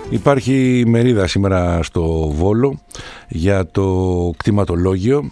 Υπάρχει μερίδα σήμερα στο Βόλο για το κτηματολόγιο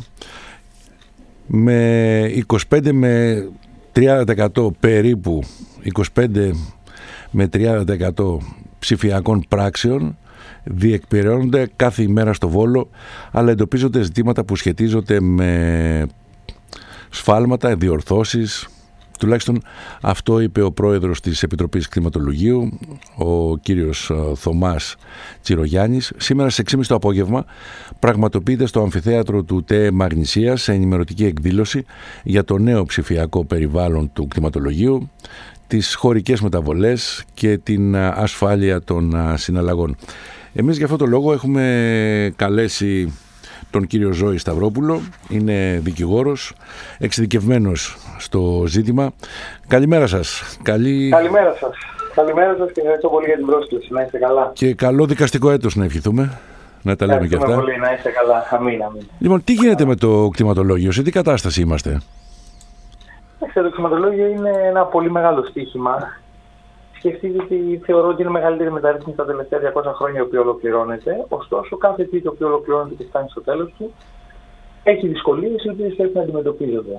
με 25 με 30% περίπου, 25 με 30% ψηφιακών πράξεων διεκπεραιώνονται κάθε ημέρα στο Βόλο, αλλά εντοπίζονται ζητήματα που σχετίζονται με σφάλματα, διορθώσεις. Τουλάχιστον αυτό είπε ο πρόεδρος της Επιτροπής Κτηματολογίου, ο κύριος Θωμάς Τσιρογιάννης. Σήμερα στις 6.30 το απόγευμα πραγματοποιείται στο αμφιθέατρο του ΤΕ Μαγνησίας σε ενημερωτική εκδήλωση για το νέο ψηφιακό περιβάλλον του κτηματολογίου, τις χωρικές μεταβολές και την ασφάλεια των συναλλαγών. Εμείς για αυτό το λόγο έχουμε καλέσει τον κύριο Ζώη Σταυρόπουλο, είναι δικηγόρος, εξειδικευμένος στο ζήτημα. Καλημέρα σας. Καλημέρα σας. Καλημέρα σας και ευχαριστώ πολύ για την πρόσκληση. Να είστε καλά. Και καλό δικαστικό έτος να ευχηθούμε. Να τα λέμε και αυτά. Πολύ, να είστε καλά. Αμήν. Λοιπόν, τι γίνεται με το κτηματολόγιο, σε τι κατάσταση είμαστε? Το κτηματολόγιο είναι ένα πολύ μεγάλο στοίχημα. Σκεφτείτε ότι θεωρώ ότι είναι μεγαλύτερη μεταρρύθμιση τα τελευταία 200 χρόνια η οποία ολοκληρώνεται. Ωστόσο, κάθε τι το οποίο ολοκληρώνεται και φτάνει στο τέλος του έχει δυσκολίες οι οποίες πρέπει να αντιμετωπίζονται.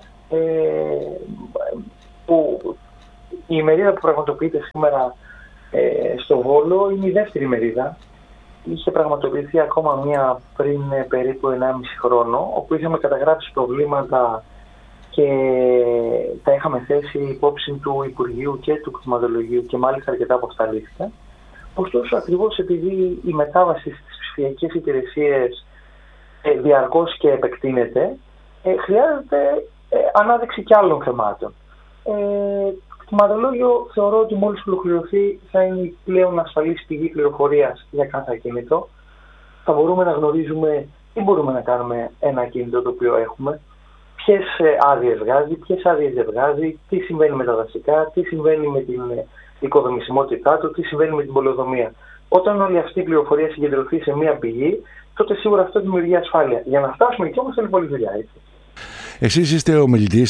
Η ημερίδα που πραγματοποιείται σήμερα στο Βόλο είναι η δεύτερη ημερίδα. Είχε πραγματοποιηθεί ακόμα μία πριν περίπου 1,5 χρόνο, όπου είχαμε καταγράψει προβλήματα και τα είχαμε θέσει υπόψη του Υπουργείου και του Κτηματολογίου και μάλιστα αρκετά από αυτά λύθηκαν. Ωστόσο, ακριβώς επειδή η μετάβαση στις ψηφιακές υπηρεσίες διαρκώς και επεκτείνεται, χρειάζεται ανάδειξη και άλλων θεμάτων. Το κτηματολόγιο θεωρώ ότι μόλις ολοκληρωθεί θα είναι η πλέον ασφαλής πηγή πληροφορίας για κάθε ακίνητο. Θα μπορούμε να γνωρίζουμε τι μπορούμε να κάνουμε ένα ακίνητο το οποίο έχουμε, ποιες άδειες βγάζει, ποιες άδειες δεν βγάζει, τι συμβαίνει με τα δασικά, τι συμβαίνει με την οικοδομησιμότητά του, τι συμβαίνει με την πολεοδομία. Όταν όλη αυτή η πληροφορία συγκεντρωθεί σε μία πηγή, τότε σίγουρα αυτό δημιουργεί ασφάλεια. Για να φτάσουμε εκεί όμως θέλει πολλή δουλειά, έτσι. Εσείς είστε ο μιλητής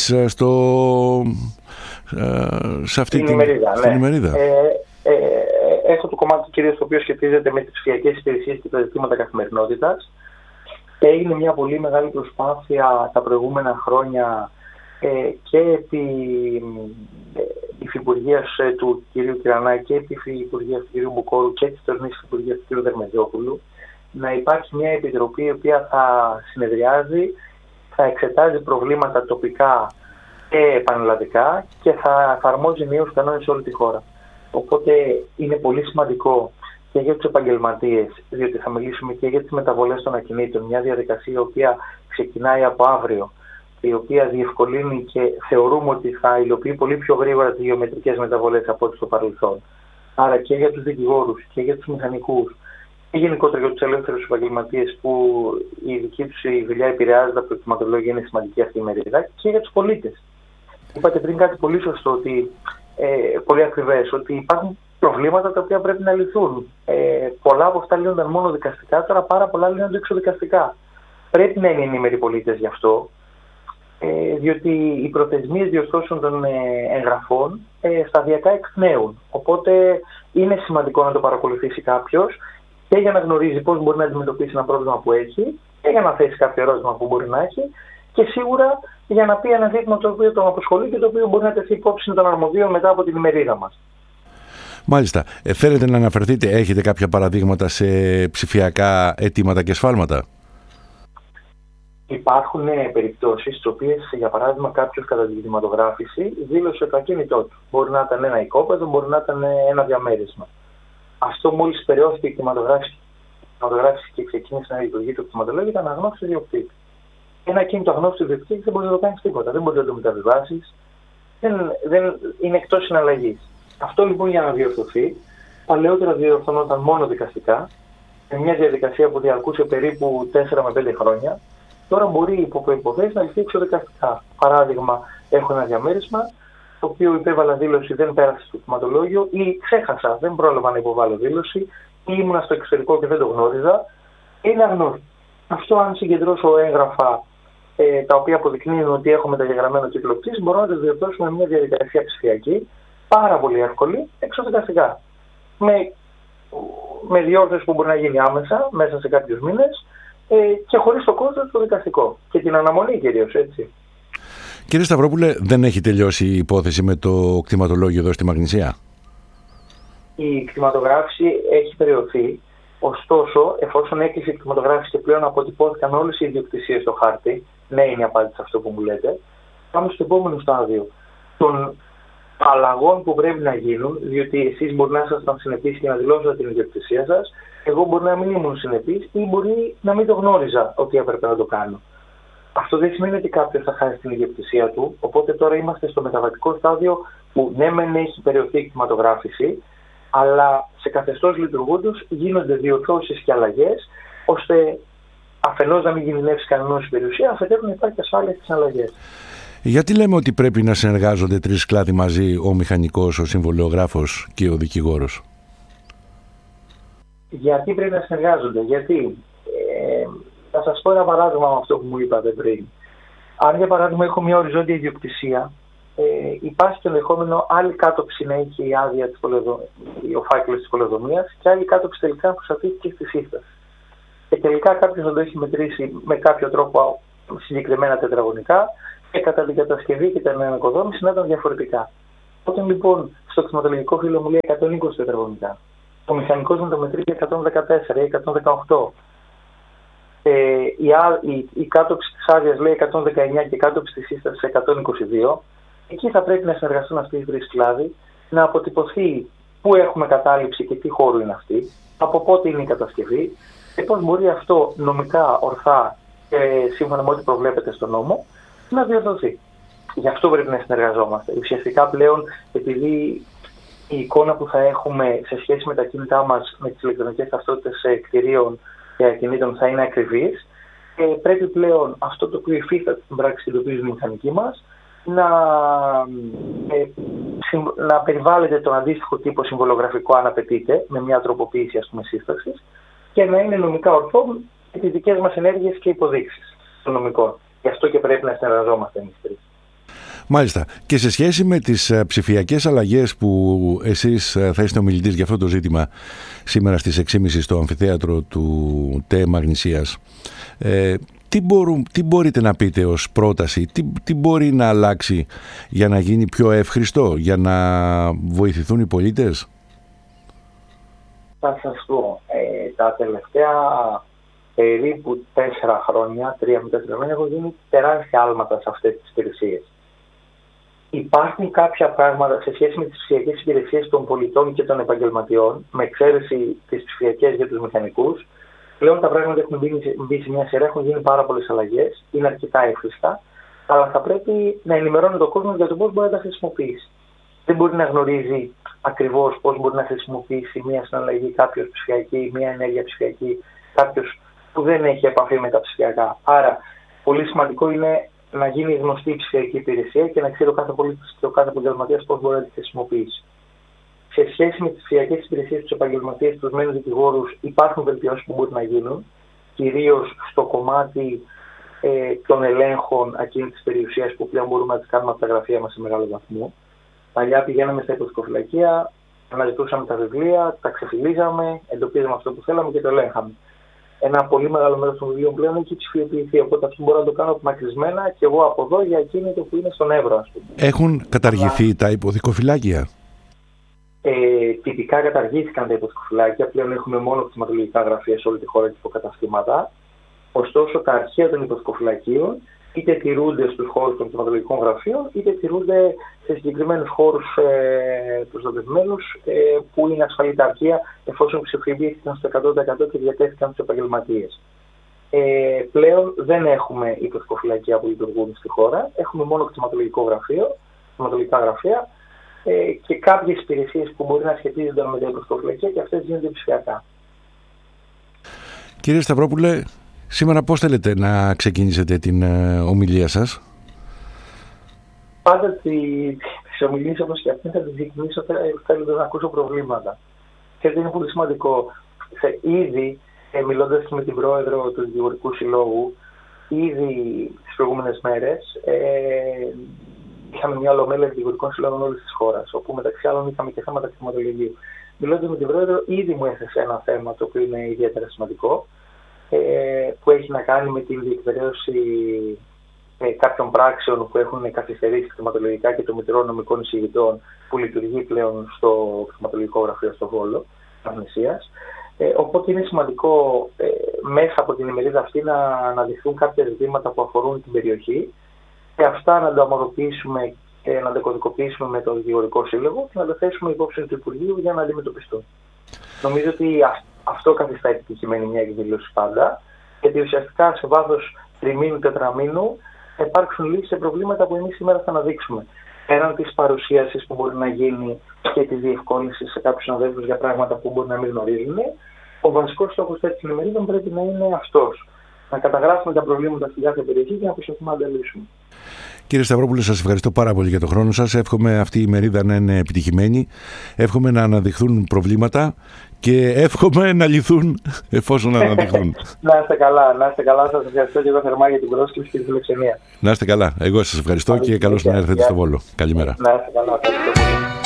σε αυτή την ημερίδα. Έχω το κομμάτι κυρίως το οποίο σχετίζεται με τις ψηφιακές υπηρεσίες και τα ζητήματα καθημερινότητας. Έγινε μια πολύ μεγάλη προσπάθεια τα προηγούμενα χρόνια και επί υφυπουργείας του κ. Κυρανά και επί υφυπουργείας του κ. Μπουκόρου και της τωρινής υφυπουργείας του κ. Δερμεζόπουλου να υπάρχει μια επιτροπή η οποία θα συνεδριάζει, θα εξετάζει προβλήματα τοπικά και πανελλαδικά και θα εφαρμόζει νέους κανόνες σε όλη τη χώρα. Οπότε είναι πολύ σημαντικό και για τους επαγγελματίες, διότι θα μιλήσουμε και για τις μεταβολές των ακινήτων, μια διαδικασία η οποία ξεκινάει από αύριο, η οποία διευκολύνει και θεωρούμε ότι θα υλοποιεί πολύ πιο γρήγορα τις γεωμετρικές μεταβολές από ό,τι στο παρελθόν. Άρα και για τους δικηγόρους και για τους μηχανικούς και γενικότερα για τους ελεύθερους επαγγελματίες που η δική τους η δουλειά επηρεάζεται από το κτηματολόγιο, είναι σημαντική αυτή η μερίδα, και για τους πολίτες. Είπατε πριν κάτι πολύ σωστό, ότι, πολύ ακριβές, ότι υπάρχουν προβλήματα τα οποία πρέπει να λυθούν. Πολλά από αυτά λύνονταν μόνο δικαστικά, τώρα πάρα πολλά λύνονται εξωδικαστικά. Πρέπει να είναι ενήμεροι οι πολίτες γι' αυτό, διότι οι προθεσμίες διορθώσεων των εγγραφών σταδιακά εκπνέουν. Οπότε είναι σημαντικό να το παρακολουθήσει κάποιος και για να γνωρίζει πώς μπορεί να αντιμετωπίσει ένα πρόβλημα που έχει και για να θέσει κάποιο ερώτημα που μπορεί να έχει και σίγουρα για να πει ένα ζήτημα το οποίο τον απασχολεί και το οποίο μπορεί να τεθεί υπόψη των αρμοδίων μετά από την ημερίδα μας. Μάλιστα. Θέλετε να αναφερθείτε, έχετε κάποια παραδείγματα σε ψηφιακά αιτήματα και σφάλματα? Υπάρχουν περιπτώσεις στις οποίες, για παράδειγμα, κάποιος κατά τη κτηματογράφηση δήλωσε το ακίνητό του. Μπορεί να ήταν ένα οικόπεδο, μπορεί να ήταν ένα διαμέρισμα. Αυτό μόλις περαιώθηκε η κτηματογράφηση και ξεκίνησε να λειτουργεί το κτηματολόγιο, ήταν αγνώστου ιδιοκτήτη. Ένα ακίνητο αγνώστου ιδιοκτήτη δεν μπορεί να το κάνει τίποτα, δεν μπορεί να το μεταβιβάσει, δεν είναι εκτός συναλλαγής. Αυτό λοιπόν για να διορθωθεί, παλαιότερα διορθωνόταν μόνο δικαστικά, με μια διαδικασία που διαρκούσε περίπου 4 με 5 χρόνια. Τώρα μπορεί υπό προϋποθέσεις να λυθεί εξωδικαστικά. Παράδειγμα, έχω ένα διαμέρισμα, το οποίο υπέβαλα δήλωση, δεν πέρασε στο κτηματολόγιο, ή ξέχασα, δεν πρόλαβα να υποβάλω δήλωση, ή ήμουνα στο εξωτερικό και δεν το γνώριζα. Είναι αγνώστο. Αυτό, αν συγκεντρώσω έγγραφα τα οποία αποδεικνύουν ότι έχω μεταγεγραμμένο τίτλο κτήσης, μπορώ να το διορθώσω με μια διαδικασία ψηφιακή, πάρα πολύ εύκολη, εξωδικαστικά. Με με διόρθωση που μπορεί να γίνει άμεσα, μέσα σε κάποιους μήνες, και χωρίς το κόστος το δικαστικό. Και την αναμονή κυρίως, έτσι. Κύριε Σταυρόπουλε, δεν έχει τελειώσει η υπόθεση με το κτηματολόγιο εδώ στη Μαγνησία? Η κτηματογράφηση έχει περιοθεί. Ωστόσο, εφόσον έκλεισε η κτηματογράφηση και πλέον αποτυπώθηκαν όλες οι ιδιοκτησίες στο χάρτη, ναι, είναι η απάντηση σε αυτό που μου λέτε, πάμε στο επόμενο στάδιο των αλλαγών που πρέπει να γίνουν, διότι εσείς μπορεί να ήσασταν συνεπείς και να δηλώσετε την ιδιοκτησία σας, εγώ μπορεί να μην ήμουν συνεπής ή μπορεί να μην το γνώριζα ότι έπρεπε να το κάνω. Αυτό δεν σημαίνει ότι κάποιος θα χάσει την ιδιοκτησία του, οπότε τώρα είμαστε στο μεταβατικό στάδιο που ναι, μεν έχει περιοθεί η κτηματογράφηση, αλλά σε καθεστώς λειτουργούντος γίνονται διορθώσεις και αλλαγές, ώστε αφενός να μην κινδυνεύσει κανένας η περιουσία, αφετέρου να υπάρχει ασφάλεια στις αλλαγές. Γιατί λέμε ότι πρέπει να συνεργάζονται τρεις κλάδοι μαζί, ο μηχανικός, ο συμβολιογράφος και ο δικηγόρος? Γιατί πρέπει να συνεργάζονται? Γιατί θα σας πω ένα παράδειγμα με αυτό που μου είπατε πριν. Αν για παράδειγμα έχω μια οριζόντια ιδιοκτησία, υπάρχει το ενδεχόμενο άλλη κάτοψη να έχει η άδεια ο φάκελος της πολεοδομίας και άλλη κάτοψη τελικά που σταθήθηκε στη σύσταση. Και τελικά κάποιος να το έχει μετρήσει με κάποιο τρόπο συγκεκριμένα τετραγωνικά και κατά την κατασκευή και την ανοικοδόμηση να ήταν διαφορετικά. Όταν λοιπόν στο κτηματολογικό φύλλο μου λέει 120 τετραγωνικά, ο μηχανικός να το μετρήσει 114 ή 118, η κάτοψη της άδειας λέει 119 και η κάτοψη της σύστασης 122, εκεί θα πρέπει να συνεργαστούν αυτοί οι τρεις κλάδοι, να αποτυπωθεί πού έχουμε κατάληψη και τι χώρο είναι αυτή, από πότε είναι η κατασκευή και πώς μπορεί αυτό νομικά ορθά και σύμφωνα με ό,τι προβλέπεται στον νόμο να διορθωθεί. Γι' αυτό πρέπει να συνεργαζόμαστε. Ουσιαστικά πλέον, επειδή η εικόνα που θα έχουμε σε σχέση με τα κινητά μας, με τις ηλεκτρονικές ταυτότητες κτηρίων και ακινήτων θα είναι ακριβής, πρέπει πλέον αυτό το οποίο υφίσταται στην πράξη την οποία η μηχανική μας να περιβάλλεται τον αντίστοιχο τύπο συμβολογραφικό αν απαιτείται, με μια τροποποίηση ας πούμε σύστασης, και να είναι νομικά ορθό με τις δικές μας ενέργειες και υποδείξεις των νομικών. Γι' αυτό και πρέπει να συνεργαζόμαστε εμείς τρεις. Μάλιστα. Και σε σχέση με τις ψηφιακές αλλαγές που εσείς θα είστε ομιλητής για αυτό το ζήτημα σήμερα στις 6.30 στο αμφιθέατρο του ΤΕ Μαγνησίας, τι μπορείτε να πείτε ως πρόταση, τι μπορεί να αλλάξει για να γίνει πιο εύχριστο, για να βοηθηθούν οι πολίτες? Θα σας πω, τα τελευταία περίπου 4 χρόνια, 3 με 4 χρόνια, έχω γίνει τεράστια άλματα σε αυτές τις υπηρεσίες. Υπάρχουν κάποια πράγματα σε σχέση με τις ψηφιακές υπηρεσίες των πολιτών και των επαγγελματιών, με εξαίρεση τις ψηφιακές για τους μηχανικούς. Πλέον τα πράγματα έχουν μπει σε μια σειρά, έχουν γίνει πάρα πολλές αλλαγές, είναι αρκετά εύχριστα, αλλά θα πρέπει να ενημερώνει τον κόσμο για το πώς μπορεί να τα χρησιμοποιήσει. Δεν μπορεί να γνωρίζει ακριβώς πώς μπορεί να χρησιμοποιήσει μια συναλλαγή κάποιος ψηφιακή, μια ενέργεια ψηφιακή, κάποιος που δεν έχει επαφή με τα ψηφιακά. Άρα, πολύ σημαντικό είναι να γίνει γνωστή η ψηφιακή υπηρεσία και να ξέρει ο κάθε πολίτης και ο κάθε επαγγελματίας πώς μπορεί να τη χρησιμοποιήσει. Σε σχέση με τις ψηφιακές υπηρεσίες, τους επαγγελματίες, τους μένους δικηγόρους, υπάρχουν βελτιώσεις που μπορεί να γίνουν, κυρίως στο κομμάτι των ελέγχων εκείνης της περιουσίας που πλέον μπορούμε να τις κάνουμε από τα γραφεία μας σε μεγάλο βαθμό. Παλιά πηγαίναμε στα υποθηκοφυλακεία, αναζητούσαμε τα βιβλία, τα ξεφυλίζαμε, εντοπίζαμε αυτό που θέλαμε και το ελέγχαμε. Ένα πολύ μεγάλο μέρος των βιβλίων πλέον έχει ψηφιοποιηθεί. Οπότε αυτό μπορώ να το κάνω απομακρυσμένα και εγώ από εδώ για εκείνη που είναι στον Εύρο, ας πούμε. Έχουν καταργηθεί τα υποθηκοφυλάκια? Τυπικά καταργήθηκαν τα υποθηκοφυλάκια. Πλέον έχουμε μόνο κτηματολογικά γραφεία σε όλη τη χώρα και υποκαταστήματα. Ωστόσο, τα αρχεία των υποθηκοφυλακίων είτε τηρούνται στους χώρους των κτηματολογικών γραφείων, είτε τηρούνται σε συγκεκριμένους χώρους προστατευμένους που είναι ασφαλή τα αρχεία, εφόσον ψηφιοποιήθηκαν στο 100% και διατέθηκαν στους επαγγελματίες. Πλέον δεν έχουμε υποθηκοφυλακία που λειτουργούν στη χώρα. Έχουμε μόνο κτηματολογικά γραφεία και κάποιες υπηρεσίες που μπορεί να σχετίζονται με την υποθηκοφυλακία και αυτές γίνονται ψηφιακά. Κύριε Σταυρόπουλε, σήμερα πώς θέλετε να ξεκινήσετε την ομιλία σας? Πάντα τις ομιλίες όπως και αυτές θα τις ξεκινήσω θέλοντας να ακούσω προβλήματα. Και είναι πολύ σημαντικό. Ήδη μιλώντας και με την πρόεδρο του Δικηγορικού Συλλόγου, ήδη τις προηγούμενες μέρες είχαμε μια ολομέλεια δικηγορικών συλλόγων όλης της χώρας, όπου μεταξύ άλλων είχαμε και θέματα κτηματολογίου. μιλώντας με την πρόεδρο, ήδη μου έθεσε ένα θέμα το οποίο είναι ιδιαίτερα σημαντικό, που έχει να κάνει με την διεκπαιρέωση κάποιων πράξεων που έχουν καθυστερήσει κτηματολογικά και των μητρών νομικών εισηγητών που λειτουργεί πλέον στο κτηματολογικό γραφείο στο Βόλο, Αυνησίας. Οπότε είναι σημαντικό μέσα από την ημερίδα αυτή να αναδειχθούν κάποια ζητήματα που αφορούν την περιοχή και αυτά να τα ομοδοποιήσουμε και να τα κωδικοποιήσουμε με το Δικηγορικό Σύλλογο και να τα θέσουμε υπόψη του Υπουργείου για να αντιμετωπιστούν. Νομίζω ότι αυτό καθιστά επιτυχημένη μια εκδήλωση πάντα, γιατί ουσιαστικά σε βάθος τριμήνου, τετραμήνου θα υπάρξουν λύσεις σε προβλήματα που εμείς σήμερα θα αναδείξουμε. Πέραν της παρουσίασης που μπορεί να γίνει και της διευκόλυνσης σε κάποιους συναδέλφους για πράγματα που μπορεί να μην γνωρίζουν, ο βασικός στόχος τέτοιων ημερίδων πρέπει να είναι αυτός. Να καταγράφουμε τα προβλήματα στην κάθε περιοχή και να προσπαθούμε να τα λύσουμε. Κύριε Σταυρόπουλε, σας ευχαριστώ πάρα πολύ για τον χρόνο σας. Εύχομαι αυτή η ημερίδα να είναι επιτυχημένη. Εύχομαι να αναδειχθούν προβλήματα και εύχομαι να λυθούν εφόσον αναδειχθούν. Να είστε καλά, να είστε καλά. Σας ευχαριστώ και εγώ θερμά για την πρόσκληση και τη φιλοξενία. Να είστε καλά. Εγώ σας ευχαριστώ και καλώς να έρθετε στο Βόλο. Καλημέρα. Να είστε καλά.